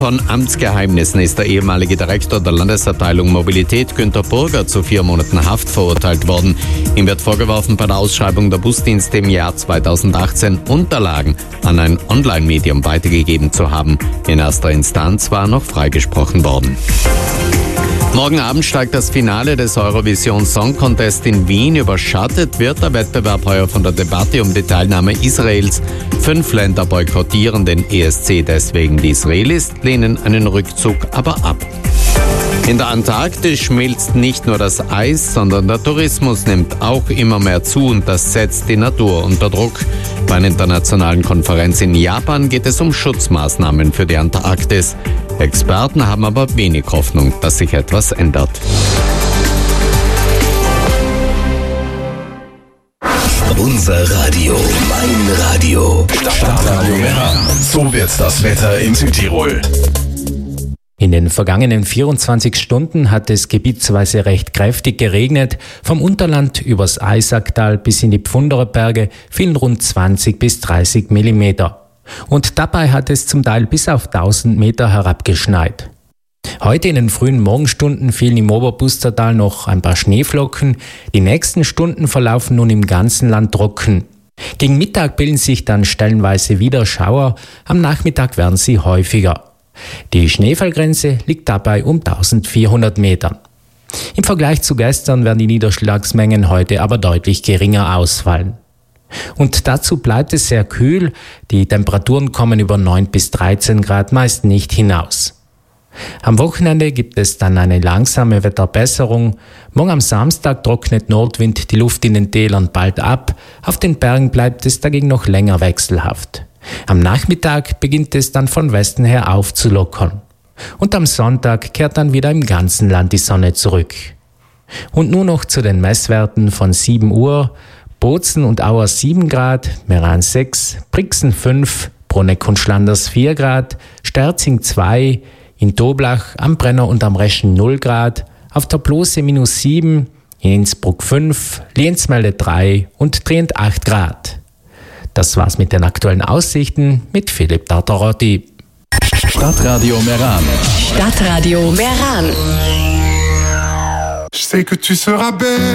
Von Amtsgeheimnissen ist der ehemalige Direktor der Landesabteilung Mobilität Günter Burger zu 4 Monaten Haft verurteilt worden. Ihm wird vorgeworfen, bei der Ausschreibung der Busdienste im Jahr 2018 Unterlagen an ein Online-Medium weitergegeben zu haben. In erster Instanz war er noch freigesprochen worden. Morgen Abend steigt das Finale des Eurovision Song Contest in Wien. Überschattet wird der Wettbewerb heuer von der Debatte um die Teilnahme Israels. 5 Länder boykottieren den ESC deswegen. Die Israelis lehnen einen Rückzug aber ab. In der Antarktis schmilzt nicht nur das Eis, sondern der Tourismus nimmt auch immer mehr zu und das setzt die Natur unter Druck. Bei einer internationalen Konferenz in Japan geht es um Schutzmaßnahmen für die Antarktis. Experten haben aber wenig Hoffnung, dass sich etwas ändert. Unser Radio, mein Radio. Stadtradio Meran. So wird das Wetter in Südtirol. In den vergangenen 24 Stunden hat es gebietsweise recht kräftig geregnet. Vom Unterland übers Eisacktal bis in die Pfunderer Berge fielen rund 20 bis 30 Millimeter. Und dabei hat es zum Teil bis auf 1000 Meter herabgeschneit. Heute in den frühen Morgenstunden fielen im Oberpustertal noch ein paar Schneeflocken. Die nächsten Stunden verlaufen nun im ganzen Land trocken. Gegen Mittag bilden sich dann stellenweise wieder Schauer. Am Nachmittag werden sie häufiger. Die Schneefallgrenze liegt dabei um 1400 Metern. Im Vergleich zu gestern werden die Niederschlagsmengen heute aber deutlich geringer ausfallen. Und dazu bleibt es sehr kühl, die Temperaturen kommen über 9 bis 13 Grad meist nicht hinaus. Am Wochenende gibt es dann eine langsame Wetterbesserung. Morgen am Samstag trocknet Nordwind die Luft in den Tälern bald ab, auf den Bergen bleibt es dagegen noch länger wechselhaft. Am Nachmittag beginnt es dann von Westen her aufzulockern. Und am Sonntag kehrt dann wieder im ganzen Land die Sonne zurück. Und nun noch zu den Messwerten von 7 Uhr. Bozen und Auer 7 Grad, Meran 6, Brixen 5, Bruneck und Schlanders 4 Grad, Sterzing 2, in Toblach, am Brenner und am Reschen 0 Grad, auf der Blose -7, in Innsbruck 5, Lenzmelde 3 und Trient 8 Grad. Das war's mit den aktuellen Aussichten mit Philipp Tartarotti. Stadtradio Meran. Stadtradio Meran. Je sais que tu seras belle.